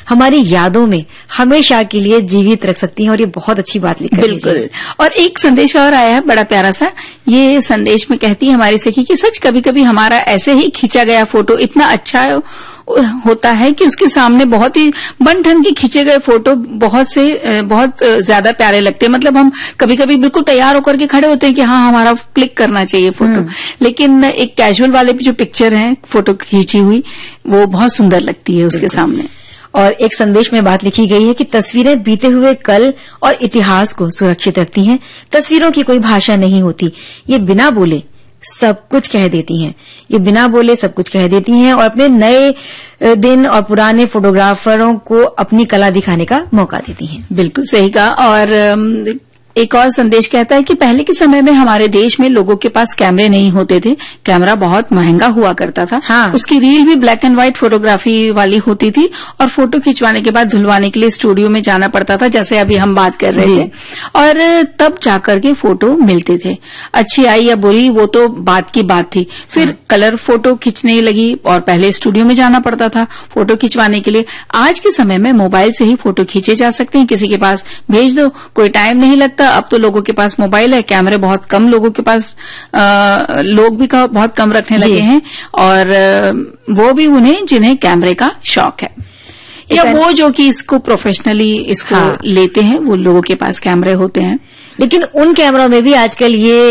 हमारी यादों में हमेशा के लिए जीवित रख सकती हैं, और ये बहुत अच्छी बात लिखी है। बिल्कुल। और एक संदेश और आया है बड़ा प्यारा सा। ये संदेश में कहती है हमारी सखी कि सच कभी कभी हमारा ऐसे ही खींचा गया फोटो इतना अच्छा होता है कि उसके सामने बहुत ही बन ठन के खींचे गए फोटो बहुत ज्यादा प्यारे लगते हैं। मतलब हम कभी कभी बिल्कुल तैयार होकर के खड़े होते हैं कि हाँ हमारा क्लिक करना चाहिए फोटो, लेकिन एक कैजुअल वाले जो पिक्चर है फोटो खींची हुई वो बहुत सुंदर लगती है उसके सामने। और एक संदेश में बात लिखी गई है कि तस्वीरें बीते हुए कल और इतिहास को सुरक्षित रखती हैं। तस्वीरों की कोई भाषा नहीं होती, ये बिना बोले सब कुछ कह देती हैं। ये बिना बोले सब कुछ कह देती हैं और अपने नए दिन और पुराने फोटोग्राफरों को अपनी कला दिखाने का मौका देती हैं। बिल्कुल सही कहा। और एक और संदेश कहता है कि पहले के समय में हमारे देश में लोगों के पास कैमरे नहीं होते थे, कैमरा बहुत महंगा हुआ करता था। हाँ। उसकी रील भी ब्लैक एंड व्हाइट फोटोग्राफी वाली होती थी और फोटो खिंचवाने के बाद धुलवाने के लिए स्टूडियो में जाना पड़ता था, जैसे अभी हम बात कर रहे थे, और तब जाकर के फोटो मिलते थे। अच्छी आई या बुरी वो तो बात की बात थी। फिर कलर फोटो खींचने लगी और पहले स्टूडियो में जाना पड़ता था फोटो खिंचवाने के लिए। आज के समय में मोबाइल से ही फोटो खींचे जा सकते हैं, किसी के पास भेज दो, कोई टाइम नहीं लगता। अब तो लोगों के पास मोबाइल है, कैमरे बहुत कम लोगों के पास, लोग भी बहुत कम रखने लगे हैं, और वो भी उन्हें जिन्हें कैमरे का शौक है, या वो जो कि इसको प्रोफेशनली इसको लेते हैं, वो लोगों के पास कैमरे होते हैं। लेकिन उन कैमरों में भी आजकल ये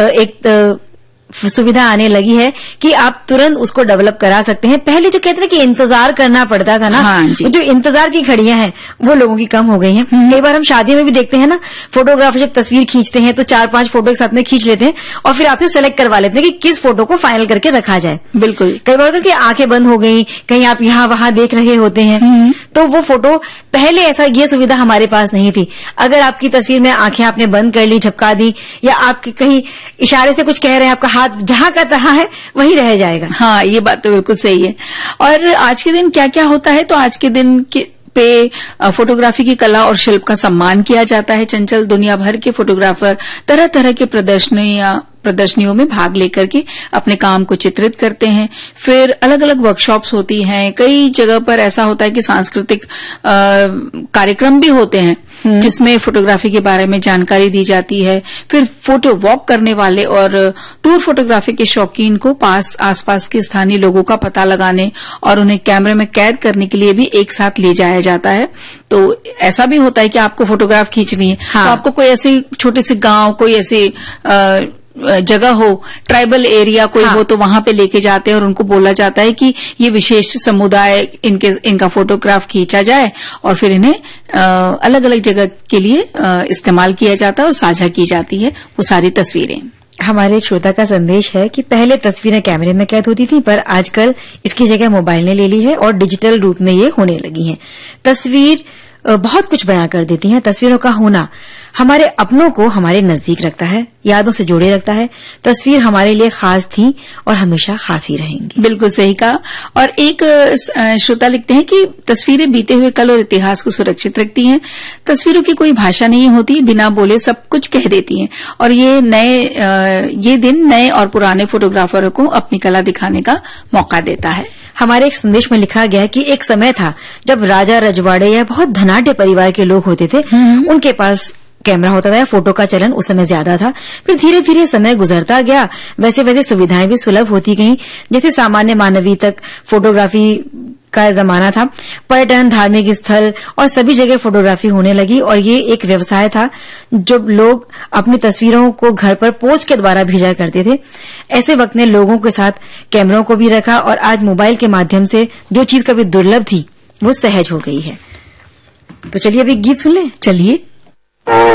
एक सुविधा आने लगी है कि आप तुरंत उसको डेवलप करा सकते हैं। पहले जो कहते हैं कि इंतजार करना पड़ता था ना, जो इंतजार की घड़ियां हैं वो लोगों की कम हो गई हैं। कई बार हम शादी में भी देखते हैं ना, फोटोग्राफर जब तस्वीर खींचते हैं तो 4-5 फोटो एक साथ में खींच लेते हैं और फिर आपसे सेलेक्ट करवा लेते हैं कि किस फोटो को फाइनल करके रखा जाए। बिल्कुल। कई बार होता है कि आंखें बंद हो गई, कहीं आप यहाँ वहां देख रहे होते हैं, तो वो फोटो, पहले ऐसा ये सुविधा हमारे पास नहीं थी। अगर आपकी तस्वीर में आंखें आपने बंद कर ली, झपका दी, या आप कहीं इशारे से कुछ कह रहे हैं, आपका हाथ जहां का तहां है वही रह जाएगा। हाँ, ये बात तो बिल्कुल सही है। और आज के दिन क्या क्या होता है, तो आज के दिन पे फोटोग्राफी की कला और शिल्प का सम्मान किया जाता है। चंचल, दुनिया भर के फोटोग्राफर तरह तरह के प्रदर्शनियों में भाग लेकर के अपने काम को चित्रित करते हैं। फिर अलग अलग वर्कशॉप्स होती हैं। कई जगह पर ऐसा होता है कि सांस्कृतिक कार्यक्रम भी होते हैं जिसमें फोटोग्राफी के बारे में जानकारी दी जाती है। फिर फोटो वॉक करने वाले और टूर फोटोग्राफी के शौकीन को आसपास के स्थानीय लोगों का पता लगाने और उन्हें कैमरे में कैद करने के लिए भी एक साथ ले जाया जाता है। तो ऐसा भी होता है कि आपको फोटोग्राफ खींचनी है, तो आपको कोई ऐसे छोटे से गांव, कोई ऐसे जगह हो, ट्राइबल एरिया कोई हो, तो वहां पे लेके जाते हैं और उनको बोला जाता है कि ये विशेष समुदाय, इनका फोटोग्राफ खींचा जाए और फिर इन्हें अलग अलग जगह के लिए इस्तेमाल किया जाता है और साझा की जाती है वो सारी तस्वीरें। हमारे एक श्रोता का संदेश है कि पहले तस्वीरें कैमरे में कैद होती थी, पर आजकल इसकी जगह मोबाइल ने ले ली है और डिजिटल रूप में ये होने लगी है। तस्वीर बहुत कुछ बयां कर देती हैं। तस्वीरों का होना हमारे अपनों को हमारे नजदीक रखता है, यादों से जोड़े रखता है। तस्वीर हमारे लिए खास थी और हमेशा खास ही रहेंगी। बिल्कुल सही कहा। और एक श्रोता लिखते हैं कि तस्वीरें बीते हुए कल और इतिहास को सुरक्षित रखती हैं। तस्वीरों की कोई भाषा नहीं होती, बिना बोले सब कुछ कह देती हैं। और ये दिन नए और पुराने फोटोग्राफरों को अपनी कला दिखाने का मौका देता है। हमारे एक संदेश में लिखा गया कि एक समय था जब राजा रजवाड़े या बहुत धनाढ्य परिवार के लोग होते थे, उनके पास कैमरा होता था, फोटो का चलन उस समय ज्यादा था। फिर धीरे धीरे समय गुजरता गया, वैसे वैसे सुविधाएं भी सुलभ होती गईं। जैसे सामान्य मानवीय तक फोटोग्राफी का जमाना था, पर्यटन, धार्मिक स्थल और सभी जगह फोटोग्राफी होने लगी और ये एक व्यवसाय था जो लोग अपनी तस्वीरों को घर पर पोस्ट के द्वारा भेजा करते थे। ऐसे वक्त ने लोगों के साथ कैमरों को भी रखा और आज मोबाइल के माध्यम से जो चीज कभी दुर्लभ थी वो सहज हो गई है। तो चलिए अभी गीत सुन लें। चलिए।